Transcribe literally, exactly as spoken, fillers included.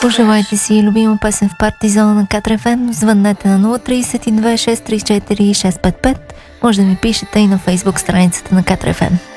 Пожелайте си любима песен в партизона на Катар еф ем. Звъннете на нула три две шест три четири шест пет пет. Може да ми пишете и на фейсбук страницата на Катар еф ем.